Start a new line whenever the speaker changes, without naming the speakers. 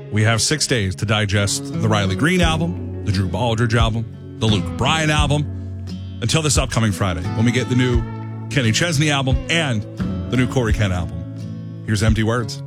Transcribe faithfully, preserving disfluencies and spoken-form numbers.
We have six days to digest the Riley Green album, the Drew Baldridge album, the Luke Bryan album, until this upcoming Friday when we get the new Kenny Chesney album and the new Corey Kent album. Here's Empty Words.